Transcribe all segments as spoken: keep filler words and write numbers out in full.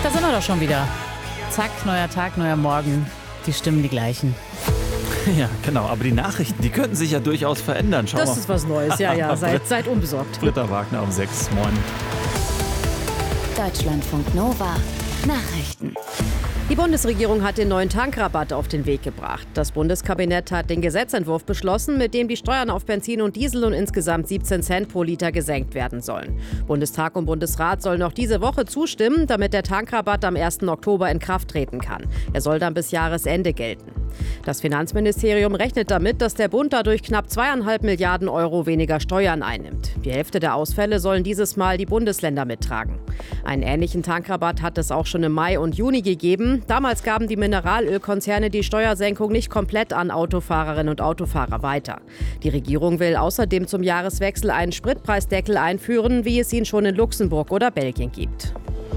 Da sind wir doch schon wieder. Zack, neuer Tag, neuer Morgen. Die Stimmen die gleichen. Ja, genau. Aber die Nachrichten, die könnten sich ja durchaus verändern. Schau Das mal. ist was Neues, ja, ja. Seid, seid unbesorgt. Britta Wagner um sechs. Moin. Deutschlandfunk Nova. Nachrichten. Die Bundesregierung hat den neuen Tankrabatt auf den Weg gebracht. Das Bundeskabinett hat den Gesetzentwurf beschlossen, mit dem die Steuern auf Benzin und Diesel um insgesamt siebzehn Cent pro Liter gesenkt werden sollen. Bundestag und Bundesrat sollen noch diese Woche zustimmen, damit der Tankrabatt am ersten Oktober in Kraft treten kann. Er soll dann bis Jahresende gelten. Das Finanzministerium rechnet damit, dass der Bund dadurch knapp zweieinhalb Milliarden Euro weniger Steuern einnimmt. Die Hälfte der Ausfälle sollen dieses Mal die Bundesländer mittragen. Einen ähnlichen Tankrabatt hat es auch schon im Mai und Juni gegeben. Damals gaben die Mineralölkonzerne die Steuersenkung nicht komplett an Autofahrerinnen und Autofahrer weiter. Die Regierung will außerdem zum Jahreswechsel einen Spritpreisdeckel einführen, wie es ihn schon in Luxemburg oder Belgien gibt.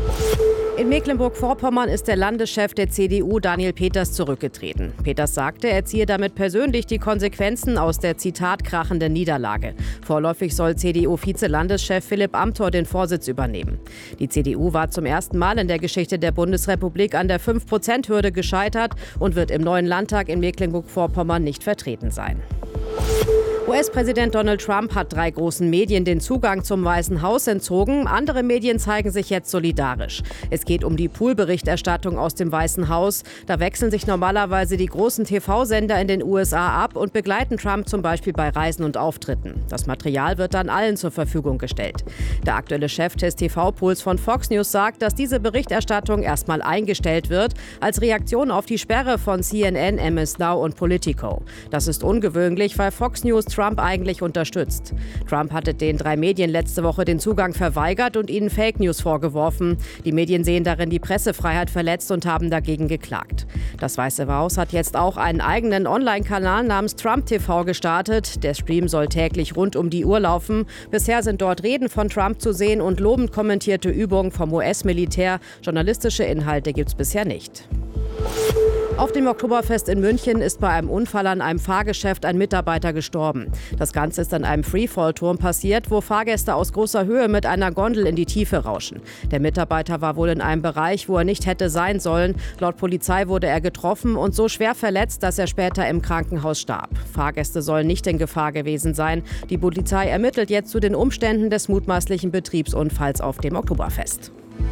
In Mecklenburg-Vorpommern ist der Landeschef der C D U Daniel Peters zurückgetreten. Peters sagte, er ziehe damit persönlich die Konsequenzen aus der Zitat krachenden Niederlage. Vorläufig soll C D U-Vize-Landeschef Philipp Amthor den Vorsitz übernehmen. Die C D U war zum ersten Mal in der Geschichte der Bundesrepublik an der fünf Prozent Hürde gescheitert und wird im neuen Landtag in Mecklenburg-Vorpommern nicht vertreten sein. U S-Präsident Donald Trump hat drei großen Medien den Zugang zum Weißen Haus entzogen. Andere Medien zeigen sich jetzt solidarisch. Es geht um die Pool-Berichterstattung aus dem Weißen Haus. Da wechseln sich normalerweise die großen T V-Sender in den U S A ab und begleiten Trump zum Beispiel bei Reisen und Auftritten. Das Material wird dann allen zur Verfügung gestellt. Der aktuelle Chef des T V-Pools von Fox News sagt, dass diese Berichterstattung erstmal eingestellt wird, als Reaktion auf die Sperre von C N N, M S Now und Politico. Das ist ungewöhnlich, weil Fox News Trump eigentlich unterstützt. Trump hatte den drei Medien letzte Woche den Zugang verweigert und ihnen Fake News vorgeworfen. Die Medien sehen darin die Pressefreiheit verletzt und haben dagegen geklagt. Das Weiße Haus hat jetzt auch einen eigenen Online-Kanal namens Trump T V gestartet. Der Stream soll täglich rund um die Uhr laufen. Bisher sind dort Reden von Trump zu sehen und lobend kommentierte Übungen vom U S-Militär. Journalistische Inhalte gibt es bisher nicht. Auf dem Oktoberfest in München ist bei einem Unfall an einem Fahrgeschäft ein Mitarbeiter gestorben. Das Ganze ist an einem Freefall-Turm passiert, wo Fahrgäste aus großer Höhe mit einer Gondel in die Tiefe rauschen. Der Mitarbeiter war wohl in einem Bereich, wo er nicht hätte sein sollen. Laut Polizei wurde er getroffen und so schwer verletzt, dass er später im Krankenhaus starb. Fahrgäste sollen nicht in Gefahr gewesen sein. Die Polizei ermittelt jetzt zu den Umständen des mutmaßlichen Betriebsunfalls auf dem Oktoberfest.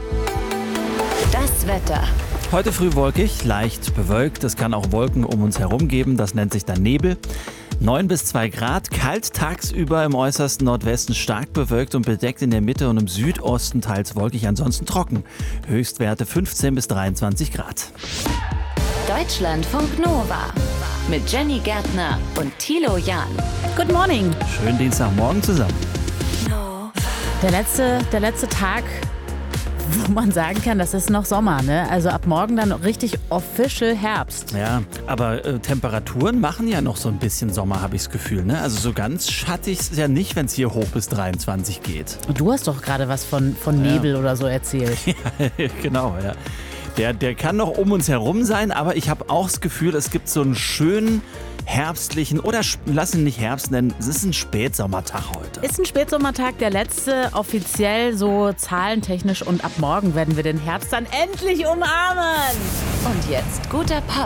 Das Wetter. Heute früh wolkig, leicht bewölkt. Es kann auch Wolken um uns herum geben. Das nennt sich dann Nebel. neun bis zwei Grad, kalt tagsüber im äußersten Nordwesten, stark bewölkt und bedeckt in der Mitte und im Südosten teils wolkig, ansonsten trocken. Höchstwerte fünfzehn bis dreiundzwanzig Grad. Deutschlandfunk Nova mit Jenny Gärtner und Thilo Jahn. Good morning. Schönen Dienstagmorgen zusammen. Der letzte, der letzte Tag, wo man sagen kann, das ist noch Sommer, ne? Also ab morgen dann richtig official Herbst. Ja, aber äh, Temperaturen machen ja noch so ein bisschen Sommer, habe ich das Gefühl. Ne? Also so ganz schattig ist es ja nicht, wenn es hier hoch bis dreiundzwanzig geht. Und du hast doch gerade was von, von Nebel Ja. oder so erzählt. Ja, genau, ja. Der, der kann noch um uns herum sein, aber ich habe auch das Gefühl, es gibt so einen schönen herbstlichen, oder lass ihn nicht Herbst nennen, es ist ein Spätsommertag heute. Ist ein Spätsommertag, der letzte offiziell so zahlentechnisch, und ab morgen werden wir den Herbst dann endlich umarmen. Und jetzt guter Pop.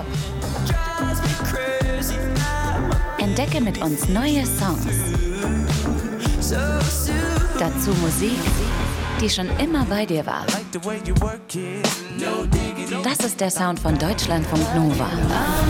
Entdecke mit uns neue Songs. Dazu Musik, die schon immer bei dir war. Das ist der Sound von Deutschlandfunk Nova.